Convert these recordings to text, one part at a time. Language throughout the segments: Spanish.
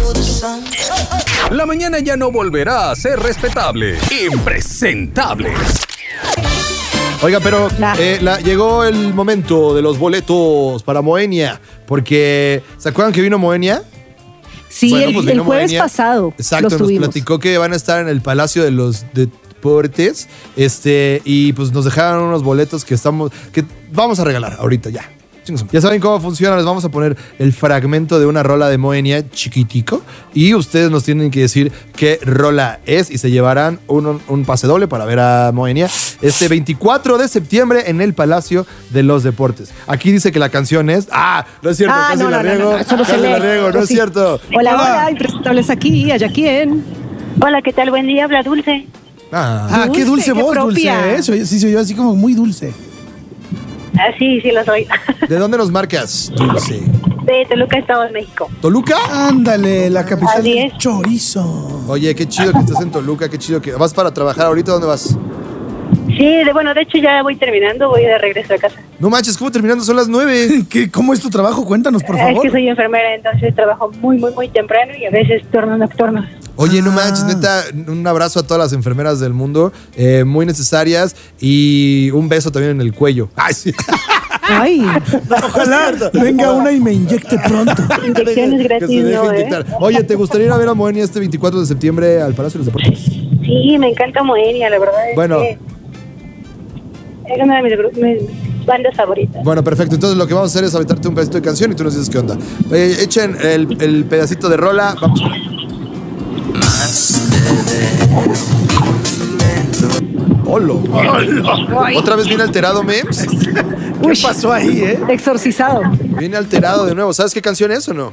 La mañana ya no volverá a ser respetable. Impresentables. Oiga, pero llegó el momento de los boletos para Moenia, porque ¿se acuerdan que vino Moenia? Sí, Bueno, pues el jueves Moenia. pasado. Exacto, los nos tuvimos. platicó que van a estar en el Palacio de los Deportes, y pues nos dejaron unos boletos que vamos a regalar ahorita ya. Ya saben cómo funciona, les vamos a poner el fragmento de una rola de Moenia chiquitico y ustedes nos tienen que decir qué rola es y se llevarán un pase doble para ver a Moenia este 24 de septiembre en el Palacio de los Deportes. Aquí dice que la canción es... no es cierto, casi la riego. eso no se Casi la lee. riego, no es Sí. cierto. Hola, impresentables aquí, allá quién. Hola, ¿qué tal? Buen día, habla Dulce. Qué dulce qué voz, propia. Dulce. Sí, se oyó así como muy dulce. Sí, lo soy. ¿De dónde nos marcas, Dulce? De Toluca, Estado de México. ¿Toluca? Ándale, la capital Así del es. chorizo. Oye, qué chido que estás en Toluca, qué chido que... ¿Vas para trabajar ahorita? ¿Dónde vas? Sí, de hecho ya voy terminando, voy de regreso a casa. No manches, ¿cómo terminando? Son las 9. ¿Cómo es tu trabajo? Cuéntanos, por Es favor. que soy enfermera, entonces trabajo muy, muy, muy temprano y a veces turno nocturno. Oye, no manches, neta, un abrazo a todas las enfermeras del mundo, muy necesarias, y un beso también en el cuello. ¡Ay, sí! Ay, Ojalá venga una y me inyecte pronto. Inyecciones Que se gratis, deje ¿no? inyectar. Oye, ¿te gustaría ir a ver a Moenia este 24 de septiembre al Palacio de los Deportes? Sí, me encanta Moenia, la verdad. Bueno. Es una de mis bandas favoritas. Bueno, perfecto. Entonces lo que vamos a hacer es aventarte un pedacito de canción y tú nos dices qué onda. Echen el pedacito de rola. Vamos con él. ¡Holo! ¿Otra vez viene alterado, Mems? ¿Qué pasó ahí, exorcizado. Viene alterado de nuevo. ¿Sabes qué canción es o no?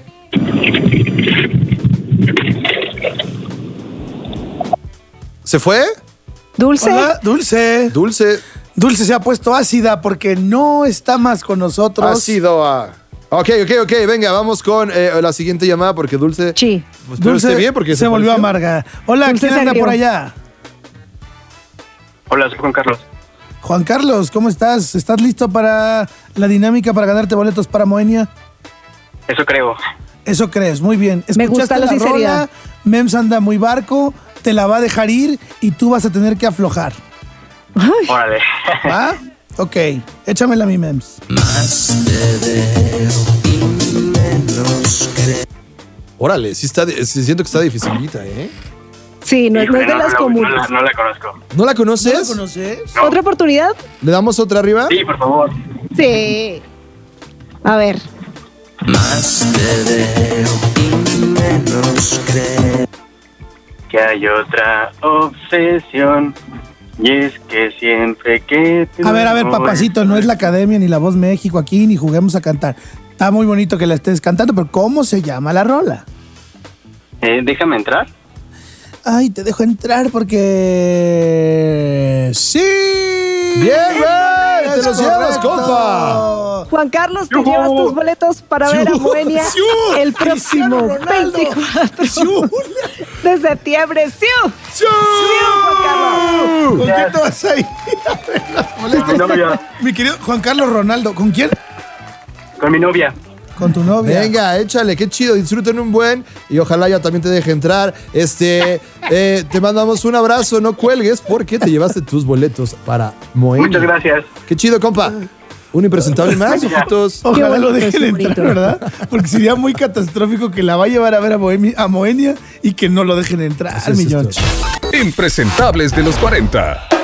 ¿Se fue? Dulce. Hola, Dulce. Dulce. Dulce se ha puesto ácida porque no está más con nosotros. Ha sido a... Ok, venga, vamos con la siguiente llamada porque Dulce... Sí. Pues, pero Dulce esté bien porque se volvió apareció. amarga. Hola, Dulce ¿quién se anda agrió. por allá? Hola, soy Juan Carlos. Juan Carlos, ¿cómo estás? ¿Estás listo para la dinámica para ganarte boletos para Moenia? Eso creo. Eso crees, muy bien. Me gusta Escuchaste la la sinceridad. rola, Mems anda muy barco, te la va a dejar ir y tú vas a tener que aflojar. Órale. ¿Va? Ok, échamela a mi Mems. Órale, sí siento que está dificilita, ¿eh? Sí, no es Híjole, de las comunes. No la conozco. ¿No la ¿No la conoces? conoces? ¿Otra oportunidad? ¿Le damos otra arriba? Sí, por favor. Sí. A ver. Que hay otra obsesión. Y es que siempre que... A ver, papacito, no es la Academia ni La Voz México aquí, ni juguemos a cantar. Está muy bonito que la estés cantando, pero ¿cómo se llama la rola? Déjame entrar. Ay, te dejo entrar porque... ¡Sí! ¡Bien, güey! ¡Te Es los llevas, correcto. compa! Juan Carlos, te llevas tus boletos para ver a Moenia el próximo Cristiano Ronaldo. 24 de septiembre. ¡Sí! ¡Sí! Juan Carlos! ¿Con quién te vas a ir? Con mi novia. Mi querido Juan Carlos Ronaldo, ¿con quién? Con mi novia. Con tu novia. Venga, échale, qué chido, disfruten un buen y ojalá ya también te deje entrar. Te mandamos un abrazo, no cuelgues porque te llevaste tus boletos para Moenia. Muchas gracias. Qué chido, compa. Un impresentable más, ojitos. Ojalá Qué lo bonito, dejen qué entrar, bonito. ¿verdad? Porque sería muy catastrófico que la va a llevar a ver a Moenia y que no lo dejen entrar, Así es mi esto. George. Impresentables de los 40.